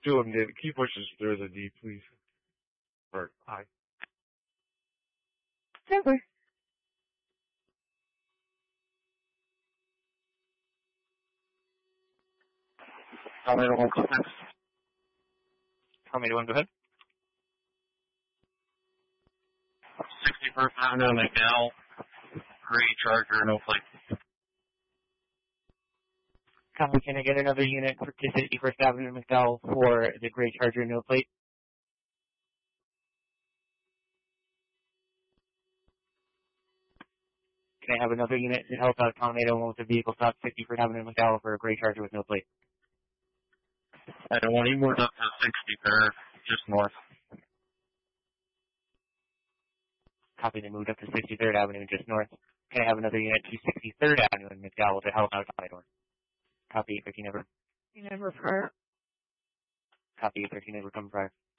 Two of them did. Key pushes through the D, please. Or I. Never. Tornado 126. Tornado 1, go ahead. 61st Avenue, McDowell. Gray Charger, no plate. Copy, can I get another unit to 61st Avenue, McDowell for the Gray Charger, no plate? Can I have another unit to help out Tornado 1 with the vehicle stop 61st Avenue, McDowell for a Gray Charger with no plate? I don't want any more up to 63rd, just north. Copy, they moved up to 63rd Avenue, just north. Can I have another unit to 63rd Avenue in McDowell to help out Tornado? Copy, 13 over. 13 over prior. Copy, 13 over come prior.